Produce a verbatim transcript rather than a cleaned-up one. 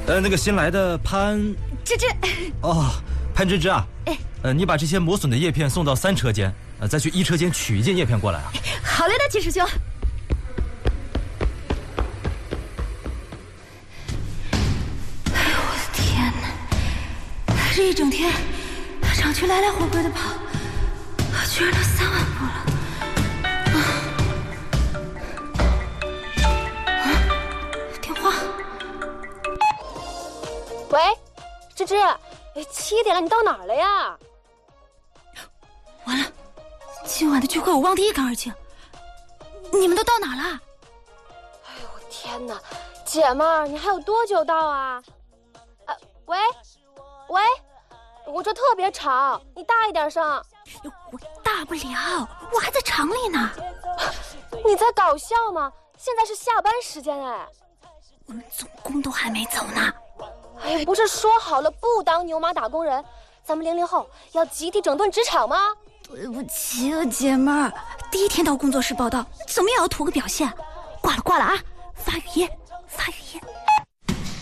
呃，那个新来的潘芝芝。 哦，潘芝芝啊，哎，呃，你把这些磨损的叶片送到三车间，呃，再去一车间取一件叶片过来啊。 好嘞，大齐师兄。哎呦，我的天哪！这一整天，厂区来来回回的跑，居然都三万步了。 喂，芝芝，七点了，你到哪儿了呀？ 完了，今晚的聚会我忘得一干二净。你们都到哪了？ 哎呦，天哪，姐们儿，你还有多久到啊？啊，喂，喂，我这特别吵，你大一点声。 我大不了，我还在厂里呢。 你在搞笑吗？现在是下班时间哎。 我们总工都还没走呢。 哎，不是说好了不当牛马打工人，咱们零零后要集体整顿职场吗？ 对不起啊，姐妹儿，第一天到工作室报道，怎么也要图个表现。挂了挂了啊，发语音，发语音。